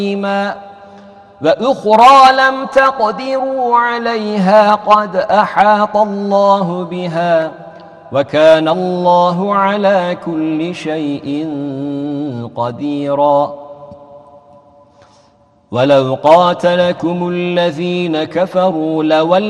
وأخرى لم تقدروا عليها قد أحاط الله بها وكان الله على كل شيء قديرا ولو قاتلكم الذين كفروا